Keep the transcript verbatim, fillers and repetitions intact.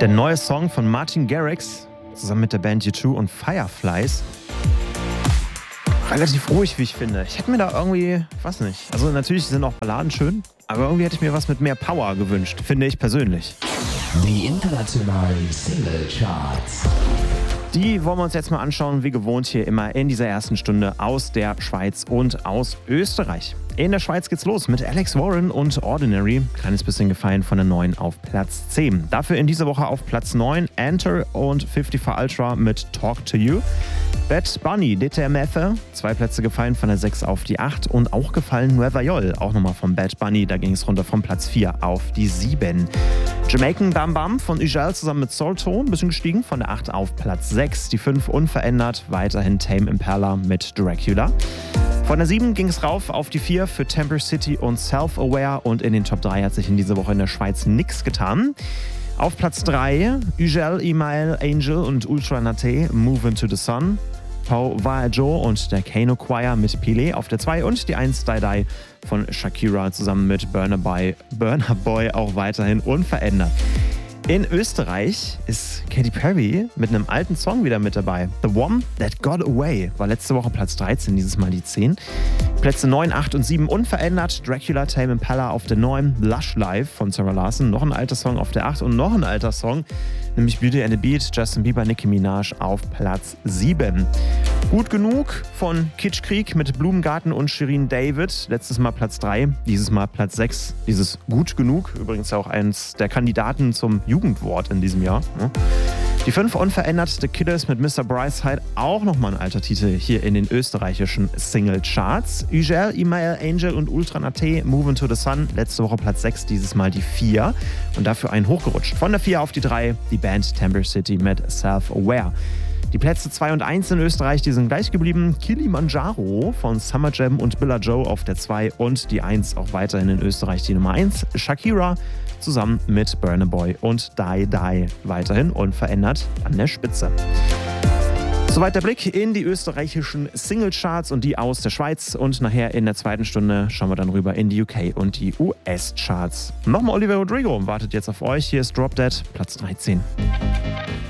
Der neue Song von Martin Garrix zusammen mit der Band U zwei und Fireflies. Relativ ruhig, wie ich finde. Ich hätte mir da irgendwie, weiß nicht, also natürlich sind auch Balladen schön, aber irgendwie hätte ich mir was mit mehr Power gewünscht, finde ich persönlich. Die internationalen Single-Charts. Die wollen wir uns jetzt mal anschauen, wie gewohnt hier immer in dieser ersten Stunde aus der Schweiz und aus Österreich. In der Schweiz geht's los mit Alex Warren und Ordinary. Kleines bisschen gefallen von der neun auf Platz zehn. Dafür in dieser Woche auf Platz neun Enter und fünfzig für Ultra mit Talk to You. Bad Bunny, D T M F, zwei Plätze gefallen von der sechs auf die acht und auch gefallen Nueva York, auch nochmal von Bad Bunny, da ging es runter von Platz vier auf die sieben. Jamaican Bam Bam von Ugel zusammen mit Solto, ein bisschen gestiegen von der acht auf Platz sechs, die fünf unverändert, weiterhin Tame Impala mit Dracula. Von der sieben ging es rauf auf die vier für Temper City und Self-Aware und in den Top drei hat sich in dieser Woche in der Schweiz nichts getan. Auf Platz drei Ugel, Email, Angel und Ultra Nate, Move Into the Sun. Pau Joe und der Kano Choir mit Pelé auf der zwei und die eins Die Die von Shakira zusammen mit Burna Boy, Burna Boy auch weiterhin unverändert. In Österreich ist Katy Perry mit einem alten Song wieder mit dabei. The One That Got Away war letzte Woche Platz dreizehn, dieses Mal die zehn. Plätze neun, acht und sieben unverändert. Dracula, Tame Impala auf der neun. Lush Live von Sarah Larson, noch ein alter Song auf der acht und noch ein alter Song, nämlich Beauty and the Beat, Justin Bieber, Nicki Minaj auf Platz sieben. Gut genug von Kitschkrieg mit Blumengarten und Shirin David. Letztes Mal Platz drei, dieses Mal Platz sechs. Dieses Gut genug, übrigens auch eins der Kandidaten zum Jugendwort in diesem Jahr. Die fünf unverändert, The Killers mit Mister Brightside, auch nochmal ein alter Titel hier in den österreichischen Single-Charts. Ugel, Email, Angel und Ultra Nate, Move Into the Sun, letzte Woche Platz sechs, dieses Mal die vier und dafür ein hochgerutscht. Von der vier auf die drei, die Band Temper City mit Self-Aware. Die Plätze zwei und eins in Österreich, die sind gleich geblieben. Kilimanjaro von Summer Jam und Billa Joe auf der zwei und die eins auch weiterhin in Österreich die Nummer eins. Shakira zusammen mit Burna Boy und Die Die weiterhin unverändert an der Spitze. Soweit der Blick in die österreichischen Singlecharts und die aus der Schweiz. Und nachher in der zweiten Stunde schauen wir dann rüber in die U K und die U S-Charts. Nochmal Olivia Rodrigo wartet jetzt auf euch. Hier ist Drop Dead, Platz dreizehn.